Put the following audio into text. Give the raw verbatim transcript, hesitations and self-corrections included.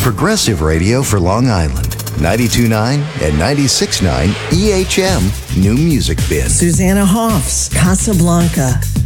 Progressive radio for Long Island. ninety-two point nine and ninety-six point nine E H M New Music Bin. Susanna Hoffs, Casablanca.